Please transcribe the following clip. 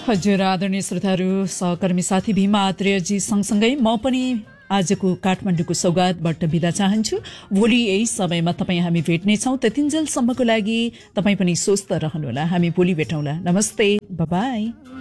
हजुर आदरणीय श्रोताहरू, सहकर्मी साथी भीमा आत्रेयजी सँगसँगै म पनि आजको काठमाडौँको सौगातबाट बिदा चाहन्छु। भोलि यही समयमा हामी भेट्नेछौँ। त्यतिन्जेलसम्मको लागि तपाईँ पनि स्वस्थ रहनुहोला। हामी भोलि भेटौँला। नमस्ते, बाइ।